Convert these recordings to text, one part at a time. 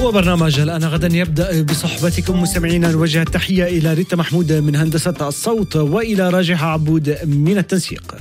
وبرنامج الآن غدا يبدأ بصحبتكم مستمعينا. نوجه التحية إلى ريتا محمود من هندسة الصوت وإلى راجحة عبود من التنسيق.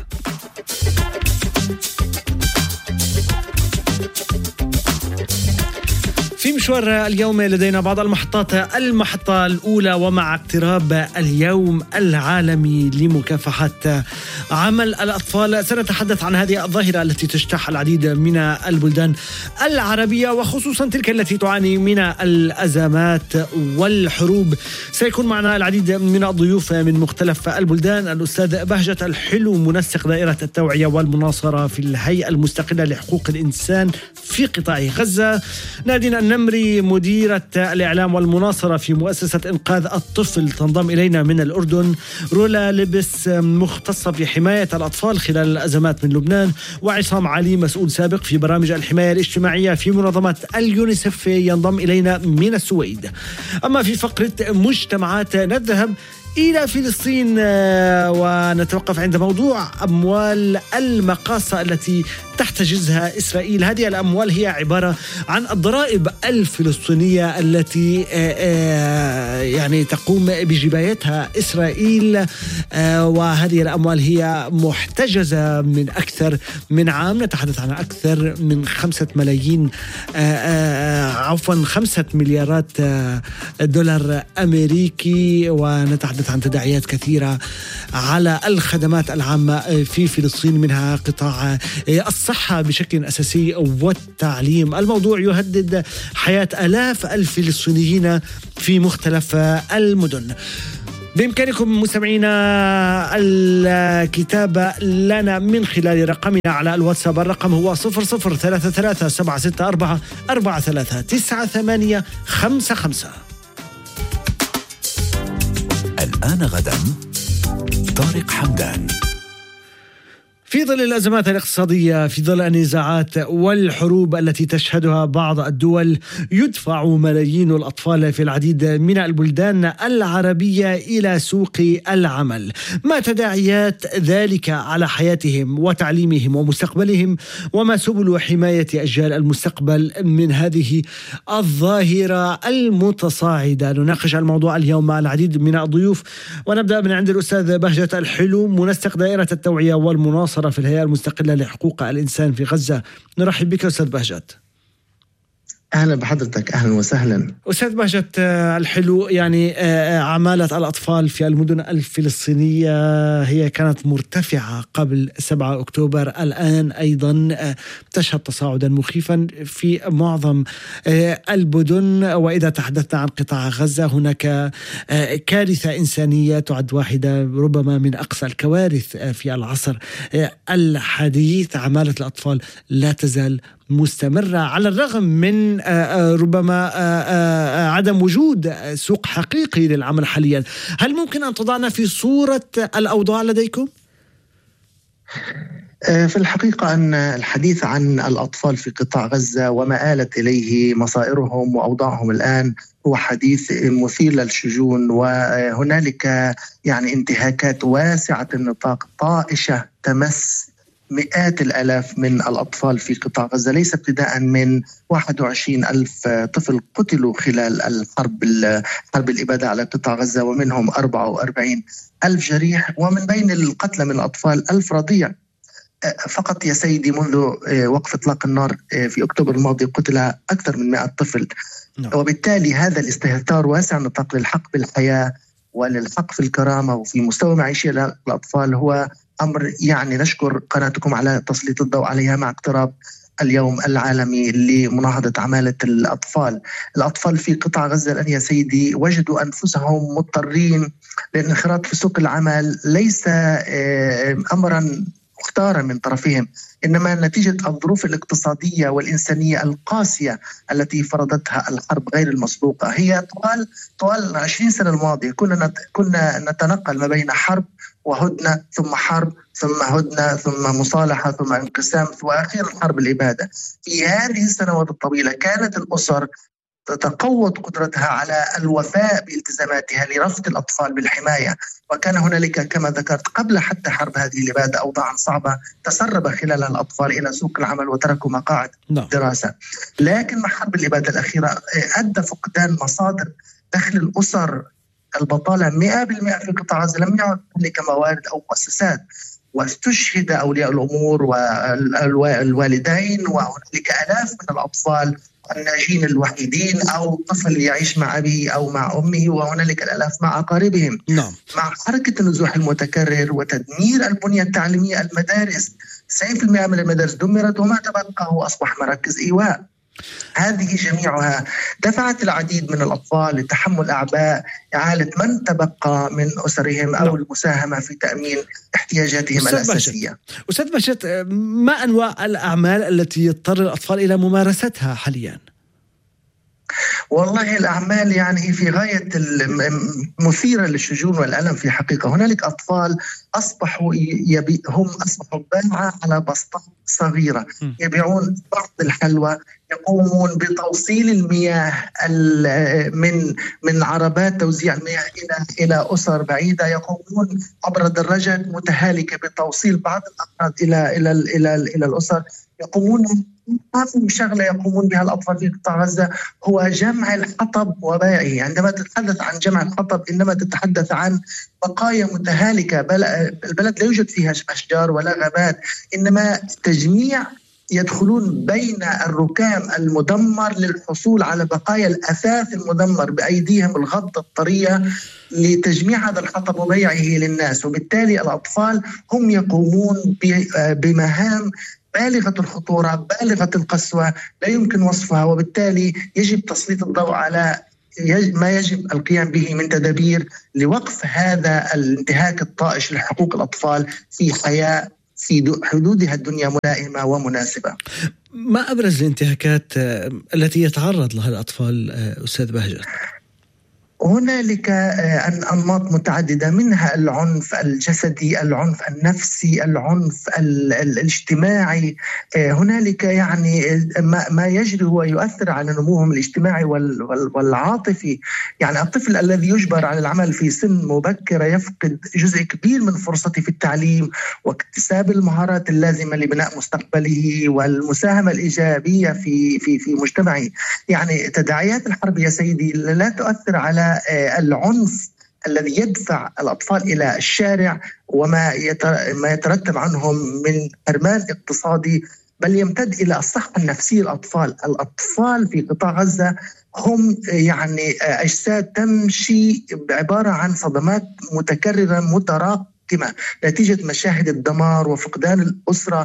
في مشوار اليوم لدينا بعض المحطات. المحطة الأولى ومع اقتراب اليوم العالمي لمكافحة عمل الأطفال سنتحدث عن هذه الظاهرة التي تجتاح العديد من البلدان العربية وخصوصا تلك التي تعاني من الأزمات والحروب. سيكون معنا العديد من الضيوف من مختلف البلدان. الأستاذ بهجة الحلو منسق دائرة التوعية والمناصرة في الهيئة المستقلة لحقوق الإنسان في قطاع غزة. نادين النمري مديرة الإعلام والمناصرة في مؤسسة إنقاذ الطفل تنضم إلينا من الأردن. رولا لبس مختصة في حماية الأطفال خلال الأزمات من لبنان. وعصام علي مسؤول سابق في برامج الحماية الاجتماعية في منظمة اليونيسف ينضم إلينا من السويد. أما في فقرة مجتمعات نذهب إلى فلسطين ونتوقف عند موضوع أموال المقاصة التي تحتجزها إسرائيل. هذه الأموال هي عبارة عن الضرائب الفلسطينية التي يعني تقوم بجبايتها إسرائيل، وهذه الأموال هي محتجزة من أكثر من عام. نتحدث عن أكثر من 5 مليارات دولار أمريكي، ونتحدث عن تداعيات كثيرة على الخدمات العامة في فلسطين، منها قطاع الصحة بشكل أساسي والتعليم. الموضوع يهدد حياة آلاف الفلسطينيين في مختلف المدن. بإمكانكم مستمعينا الكتابة لنا من خلال رقمنا على الواتساب. الرقم هو 00337664439855. الآن غدا طارق حمدان. في ظل الأزمات الاقتصادية، في ظل النزاعات والحروب التي تشهدها بعض الدول، يدفع ملايين الأطفال في العديد من البلدان العربية إلى سوق العمل. ما تداعيات ذلك على حياتهم وتعليمهم ومستقبلهم، وما سبل حماية أجيال المستقبل من هذه الظاهرة المتصاعدة؟ نناقش الموضوع اليوم مع العديد من الضيوف، ونبدأ من عند الأستاذ بهجة الحلو منسق دائرة التوعية والمناصرة في الهيئة المستقلة لحقوق الإنسان في غزة. نرحب بك أستاذ بهجة. أهلا بحضرتك، أهلا وسهلا. أستاذ بهجة الحلو، يعني عمالة الأطفال في المدن الفلسطينية هي كانت مرتفعة قبل 7 أكتوبر، الآن أيضا تشهد تصاعدا مخيفا في معظم المدن. وإذا تحدثنا عن قطاع غزة، هناك كارثة إنسانية تعد واحدة ربما من أقصى الكوارث في العصر الحديث. عمالة الأطفال لا تزال مستمرة على الرغم من ربما عدم وجود سوق حقيقي للعمل حاليا. هل ممكن أن تضعنا في صورة الأوضاع لديكم؟ في الحقيقة أن الحديث عن الأطفال في قطاع غزة وما آلت إليه مصائرهم وأوضاعهم الآن هو حديث مثير للشجون، وهنالك يعني انتهاكات واسعة النطاق طائشة تمس مئات الآلاف من الأطفال في قطاع غزة، ليس ابتداء من 21,000 طفل قتلوا خلال حرب الإبادة على قطاع غزة، ومنهم 44,000 جريح، ومن بين القتلى من الأطفال 1000 رضيع. فقط يا سيدي منذ وقف إطلاق النار في أكتوبر الماضي قتل أكثر من 100 طفل. وبالتالي هذا الاستهتار واسع النطاق للحق بالحياة وللحق في الكرامة وفي مستوى معيشي للأطفال هو أمر يعني نشكر قناتكم على تسليط الضوء عليها مع اقتراب اليوم العالمي لمناهضة عمالة الأطفال. الأطفال في قطاع غزة الآن يا سيدي وجدوا أنفسهم مضطرين للانخراط في سوق العمل، ليس أمرا مختارا من طرفهم، إنما نتيجة الظروف الاقتصادية والإنسانية القاسية التي فرضتها الحرب غير المسبوقة. هي طوال 20 سنة الماضية كنا نتنقل ما بين حرب وهدنة، ثم حرب، ثم هدنة، ثم مصالحة، ثم انقسام، وأخيرا حرب الإبادة. في هذه السنوات الطويلة كانت الأسر تقوض قدرتها على الوفاء بالتزاماتها لرفض الأطفال بالحماية. وكان هنالك كما ذكرت قبل حتى حرب هذه الإبادة أوضاع صعبة تسرب خلالها الأطفال إلى سوق العمل وتركوا مقاعد الدراسة. لكن مع حرب الإبادة الأخيرة أدى فقدان مصادر دخل الأسر البطالة 100% في قطاع غزة، لم يعد هنالك موارد أو مؤسسات، واستشهد أولياء الأمور والوالدين، وهنالك آلاف من الأطفال الناجين الوحيدين أو طفل يعيش مع أبيه أو مع أمه، وهنالك الآلاف مع أقاربهم. مع حركة النزوح المتكرر وتدمير البنية التعليمية، المدارس 90% من المدارس دمرت وما تبقى هو أصبح مراكز إيواء. هذه جميعها دفعت العديد من الأطفال لتحمل أعباء إعالة من تبقى من أسرهم أو المساهمة في تأمين احتياجاتهم الأساسية. أستاذ بهجت، ما أنواع الأعمال التي يضطر الأطفال إلى ممارستها حاليا؟ والله الأعمال يعني في غاية مثيرة للشجون والألم في حقيقة. هنالك أطفال أصبحوا باعة على بسطات صغيرة، يبيعون بعض الحلوى، يقومون بتوصيل المياه من عربات توزيع المياه إلى أسر بعيدة، يقومون عبر دراجات متهالكة بتوصيل بعض الأغراض إلى الأسر، يقومون أهم شغلة يقومون بها الأطفال في قطاع غزة هو جمع الحطب وبيعه. عندما تتحدث عن جمع الحطب إنما تتحدث عن بقايا متهالكة، البلد لا يوجد فيها أشجار ولا غابات، إنما تجميع، يدخلون بين الركام المدمر للحصول على بقايا الأثاث المدمر بأيديهم الغضة الطرية لتجميع هذا الحطب وبيعه للناس. وبالتالي الأطفال هم يقومون بمهام بالغة الخطورة، بالغة القسوة، لا يمكن وصفها، وبالتالي يجب تسليط الضوء على ما يجب القيام به من تدابير لوقف هذا الانتهاك الطائش لحقوق الأطفال في حياة في حدودها الدنيا ملائمة ومناسبة. ما أبرز الانتهاكات التي يتعرض لها الأطفال أستاذ بهجت؟ هنالك أنماط متعددة، منها العنف الجسدي، العنف النفسي، العنف الاجتماعي. هنالك يعني ما يجري هو يؤثر على نموهم الاجتماعي والعاطفي. يعني الطفل الذي يجبر على العمل في سن مبكرة يفقد جزء كبير من فرصته في التعليم واكتساب المهارات اللازمة لبناء مستقبله والمساهمة الإيجابية في مجتمعه. يعني تداعيات الحرب يا سيدي لا تؤثر على العنف الذي يدفع الأطفال إلى الشارع وما يترتب عنهم من حرمان اقتصادي، بل يمتد إلى الصحة النفسية. الأطفال في قطاع غزة هم يعني أجساد تمشي عبارة عن صدمات متكررة متراكمة نتيجة مشاهد الدمار وفقدان الأسرة،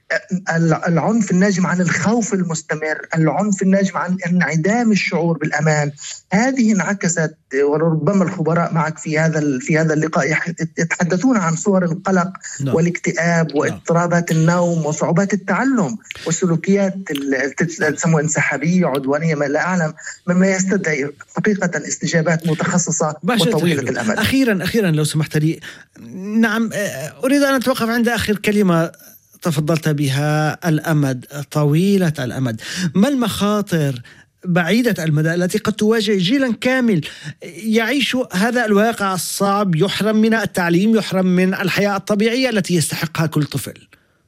العنف الناجم عن الخوف المستمر، العنف الناجم عن انعدام الشعور بالأمان. هذه انعكست، وربما الخبراء معك في هذا اللقاء يتحدثون عن صور القلق والاكتئاب واضطرابات النوم وصعوبات التعلم وسلوكيات تسمى انسحابية عدوانية، ما لا أعلم، مما يستدعي حقيقة استجابات متخصصة وطويلة الأمد. أخيرا لو سمحت لي، نعم، أريد أن أتوقف عند آخر كلمة تفضلت بها، الأمد، طويلة الأمد. ما المخاطر بعيدة المدى التي قد تواجه جيلا كامل يعيش هذا الواقع الصعب، يحرم من التعليم، يحرم من الحياة الطبيعية التي يستحقها كل طفل؟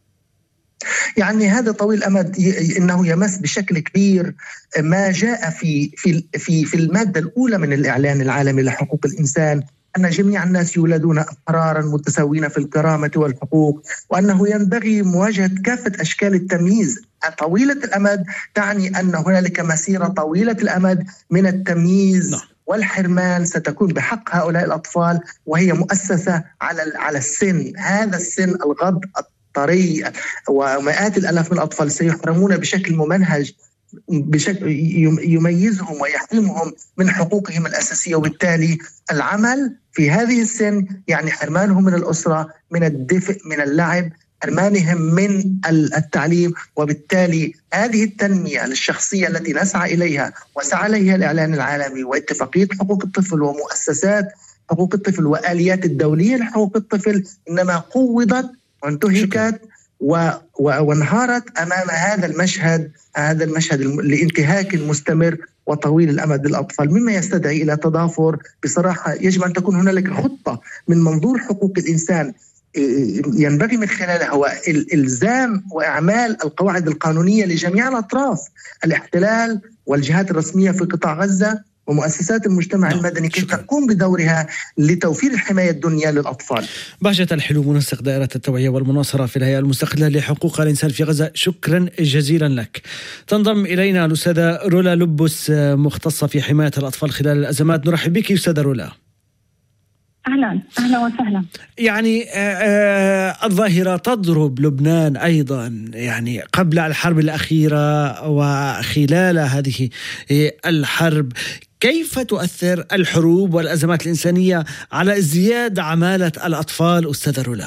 يعني هذا طويل الأمد إنه يمس بشكل كبير ما جاء في المادة الأولى من الإعلان العالمي لحقوق الإنسان، أن جميع الناس يولدون أحرارا متساوين في الكرامة والحقوق، وأنه ينبغي مواجهة كافة أشكال التمييز. طويلة الأمد تعني أن هنالك مسيرة طويلة الأمد من التمييز والحرمان ستكون بحق هؤلاء الأطفال، وهي مؤسسة على السن، هذا السن الغض الطري، ومئات الآلاف من الأطفال سيحرمون بشكل ممنهج، بشكل يميزهم ويحرمهم من حقوقهم الأساسية. وبالتالي العمل في هذه السن يعني حرمانهم من الأسرة، من الدفء، من اللعب، حرمانهم من التعليم. وبالتالي هذه التنمية للشخصية التي نسعى إليها وسعى إليها الإعلان العالمي واتفاقية حقوق الطفل ومؤسسات حقوق الطفل وآليات الدولية لحقوق الطفل إنما قوضت وانتهكت وانهارت أمام هذا المشهد لانتهاك مستمر وطويل الأمد للأطفال، مما يستدعي إلى تضافر. بصراحة يجب أن تكون هنالك خطة من منظور حقوق الإنسان ينبغي من خلالها هو الإلزام وإعمال القواعد القانونية لجميع الأطراف، الاحتلال والجهات الرسمية في قطاع غزة ومؤسسات المجتمع المدني كيف تقوم بدورها لتوفير الحماية الدنيا للأطفال. بهجة الحلو، منسق دائرة التوعية والمناصرة في الهيئة المستقلة لحقوق الإنسان في غزة، شكرا جزيلا لك. تنضم إلينا الأستاذة رولا لبس، مختصة في حماية الأطفال خلال الأزمات. نرحب بك أستاذة رولا. أهلا وسهلا. يعني الظاهرة تضرب لبنان أيضا، يعني قبل الحرب الأخيرة وخلال هذه الحرب. كيف تؤثر الحروب والأزمات الإنسانية على ازدياد عمالة الأطفال أستاذة رولا؟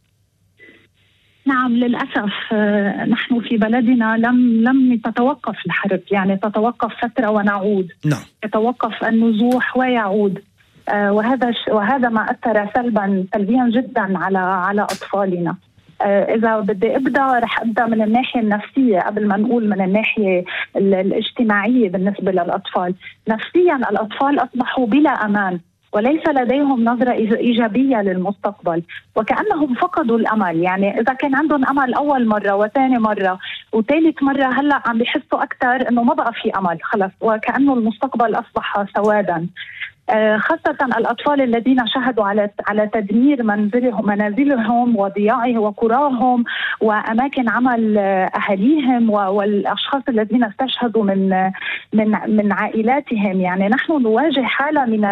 نعم، للأسف نحن في بلدنا لم تتوقف الحرب، يعني تتوقف فترة ونعود. نعم. يتوقف النزوح ويعود. وهذا ما أثر سلبيا جدا على أطفالنا. إذا بدي رح أبدأ من الناحية النفسية قبل ما نقول من الناحية الاجتماعية. بالنسبة للأطفال نفسيا، الأطفال أصبحوا بلا أمان وليس لديهم نظرة إيجابية للمستقبل، وكأنهم فقدوا الأمل. يعني إذا كان عندهم أمل أول مرة وثاني مرة وثالث مرة، هلأ عم بيحسوا أكثر إنه ما بقى في أمل خلص، وكأنه المستقبل أصبح سوادا. خاصة الأطفال الذين شهدوا على تدمير منازلهم وضياعه وقراهم وأماكن عمل أهاليهم والأشخاص الذين استشهدوا من عائلاتهم. يعني نحن نواجه حالة من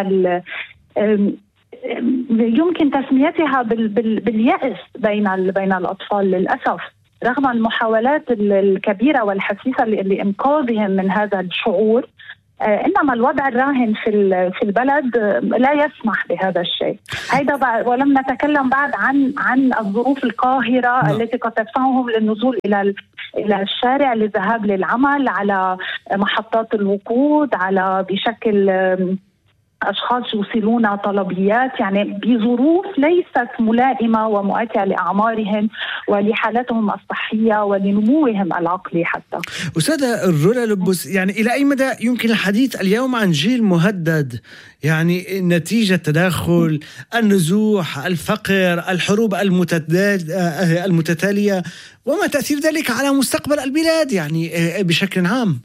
يمكن تسميتها باليأس بين الأطفال للأسف، رغم المحاولات الكبيرة والحثيثة لإنقاذهم من هذا الشعور. إنما الوضع الراهن في البلد لا يسمح بهذا الشيء. ولم نتكلم بعد عن الظروف القاهرة التي قد تدفعهم للنزول إلى الشارع للذهاب للعمل، على محطات الوقود، على بشكل أشخاص يوصلون طلبيات، يعني بظروف ليست ملائمة ومؤاتية لأعمارهم ولحالتهم الصحية ولنموهم العقلي حتى. أستاذة رولا لبس، يعني إلى أي مدى يمكن الحديث اليوم عن جيل مهدد، يعني نتيجة تداخل النزوح، الفقر، الحروب المتتالية، وما تأثير ذلك على مستقبل البلاد يعني بشكل عام؟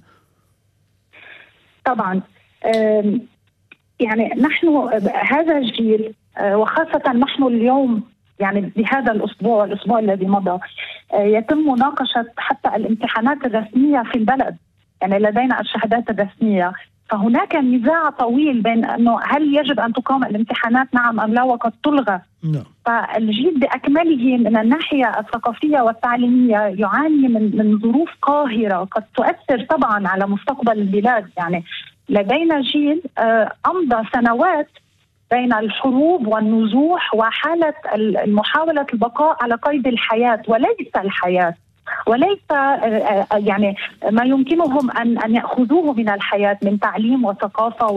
طبعا يعني نحن هذا الجيل، وخاصة نحن اليوم يعني بهذا الأسبوع والأسبوع الذي مضى يتم مناقشة حتى الامتحانات الرسمية في البلد. يعني لدينا الشهادات الرسمية، فهناك نزاع طويل بين أنه هل يجب أن تقام الامتحانات نعم أم لا، وقد تلغى. فالجيل بأكمله من الناحية الثقافية والتعليمية يعاني من ظروف قاهرة قد تؤثر طبعا على مستقبل البلاد. يعني لدينا جيل أمضى سنوات بين الحروب والنزوح وحالة محاولة البقاء على قيد الحياة وليس الحياة، وليس يعني ما يمكنهم أن يأخذوه من الحياة من تعليم وثقافة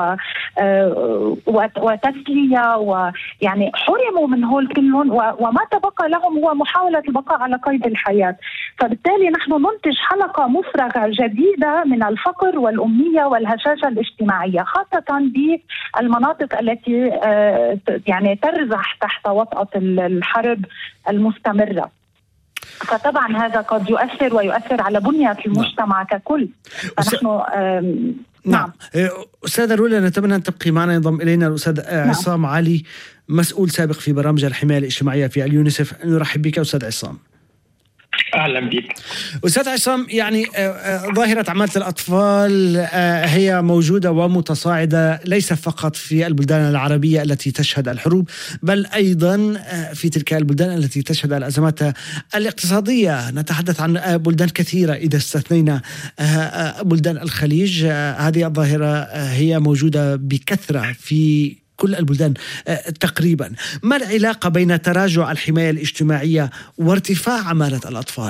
وتسلية، ويعني حرموا من هول كلهم، وما تبقى لهم هو محاولة البقاء على قيد الحياة. فبالتالي نحن ننتج حلقة مفرغة جديدة من الفقر والأمية والهشاشة الاجتماعية، خاصة بالمناطق التي يعني ترزح تحت وطأة الحرب المستمرة. فطبعا هذا قد يؤثر على بنية المجتمع ككل. فنحن نعم. أستاذة رولا، نتمنى أن تبقي معنا. ينضم إلينا الأستاذ عصام علي، مسؤول سابق في برامج الحماية الاجتماعية في اليونيسف. نرحب بك أستاذ عصام. أهلا بك أستاذ عصام. يعني ظاهرة عمالة الأطفال هي موجودة ومتصاعدة ليس فقط في البلدان العربية التي تشهد الحروب، بل أيضا في تلك البلدان التي تشهد الأزمات الاقتصادية. نتحدث عن بلدان كثيرة إذا استثنينا بلدان الخليج. هذه الظاهرة هي موجودة بكثرة في كل البلدان تقريبا. ما العلاقة بين تراجع الحماية الاجتماعية وارتفاع عمالة الأطفال؟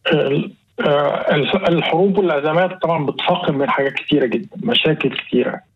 الحروب والأزمات طبعا بتفاقم من حاجات كثيرة جدا، مشاكل كثيرة.